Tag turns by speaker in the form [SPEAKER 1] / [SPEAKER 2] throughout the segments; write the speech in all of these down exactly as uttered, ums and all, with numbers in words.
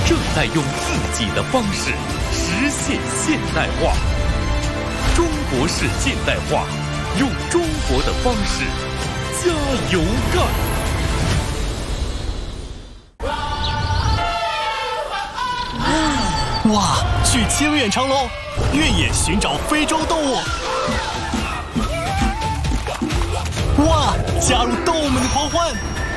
[SPEAKER 1] 正在用自己的方式实现现代化。中国式现代化，用中国的方式加油干！
[SPEAKER 2] 哇，去清远长隆，越野寻找非洲动物！哇，加入动物们的狂欢！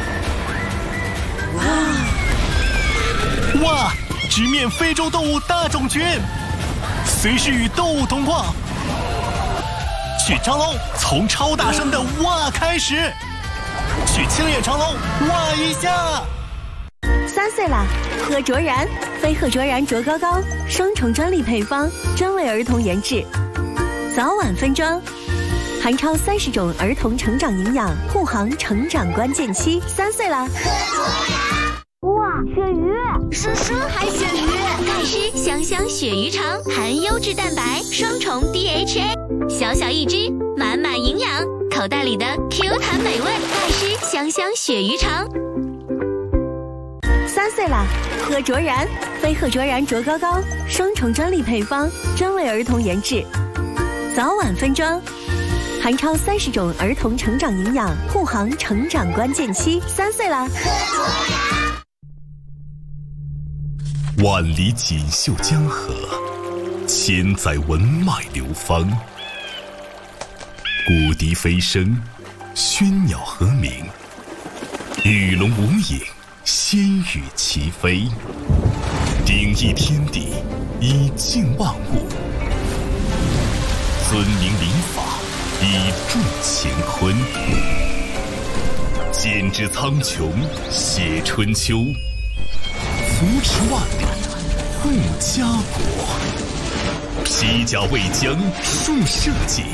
[SPEAKER 2] 哇，哇，直面非洲动物大种群，随时与动物同框。去长隆，从超大声的哇开始。去清远长隆，哇一下！
[SPEAKER 3] 三岁啦，贺卓然，飞鹤卓然卓高高，双重专利配方，专为儿童研制，早晚分装，含超三十种儿童成长营养，护航成长关键期。三岁啦！
[SPEAKER 4] 哇，鳕鱼，叔叔还鳕鱼，
[SPEAKER 5] 钙湿香香鳕鱼肠，含优质蛋白，双重 D H A， 小小一只，满满营养，口袋里的 Q 弹美味，钙湿香香鳕鱼肠。
[SPEAKER 3] 三岁啦，贺卓然，飞鹤卓然卓高高，双重专利配方，专为儿童研制，早晚分装，含超三十种儿童成长营养，护航成长关键期。三岁啦！
[SPEAKER 6] 万里锦绣江河，千载文脉流芳。古笛飞声，喧鸟和鸣，鱼龙无影，仙羽齐飞。鼎益天地，以静万物；尊明礼法，以助乾坤。剪纸苍穹，写春秋。扶持万里，护家国；披甲为疆，树社稷；